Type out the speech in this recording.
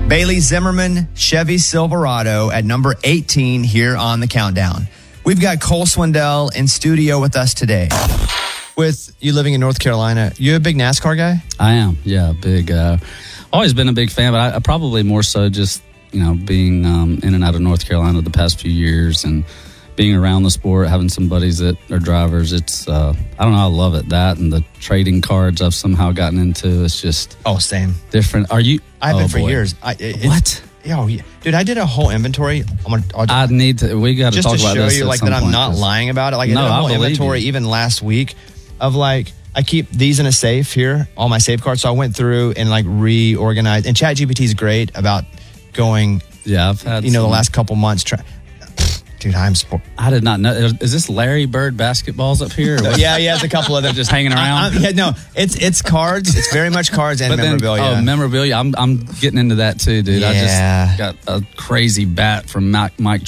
Bailey Zimmerman Chevy Silverado at number 18 here on the countdown. We've got Cole Swindell in studio with us today. With you living in North Carolina, you a big NASCAR guy? I am, yeah, big. Always been a big fan, but I probably more so just, being in and out of North Carolina the past few years and being around the sport, having some buddies that are drivers. It's, I don't know, I love it. That and the trading cards I've somehow gotten into. It's just same different. Are you? I've been for years. What? Yeah, dude, I did a whole inventory. I need to. We got to talk about this. Just to show you, like, that I'm not lying about it. Like, I did a whole inventory even last week of, like, I keep these in a safe here, all my safe cards. So I went through and, like, reorganized. And ChatGPT is great about going. Yeah, I've had the last couple months. Dude, I did not know. Is this Larry Bird basketballs up here? Yeah, he has a couple of them just hanging around. It's cards. It's very much cards and memorabilia. Memorabilia. I'm getting into that too, dude. Yeah. I just got a crazy bat from Mike